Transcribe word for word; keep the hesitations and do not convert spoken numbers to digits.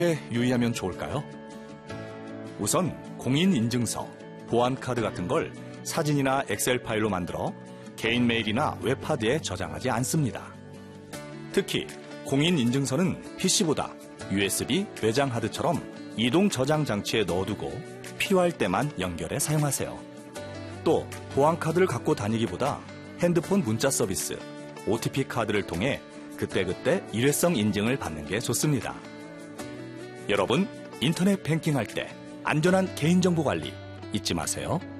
어떻게 유의하면 좋을까요? 우선 공인인증서, 보안카드 같은 걸 사진이나 엑셀 파일로 만들어 개인 메일이나 웹하드에 저장하지 않습니다. 특히 공인인증서는 피씨보다 유에스비 외장 하드처럼 이동 저장 장치에 넣어두고 필요할 때만 연결해 사용하세요. 또 보안카드를 갖고 다니기보다 핸드폰 문자 서비스, 오티피 카드를 통해 그때그때 일회성 인증을 받는 게 좋습니다. 여러분, 인터넷 뱅킹할 때 안전한 개인정보 관리 잊지 마세요.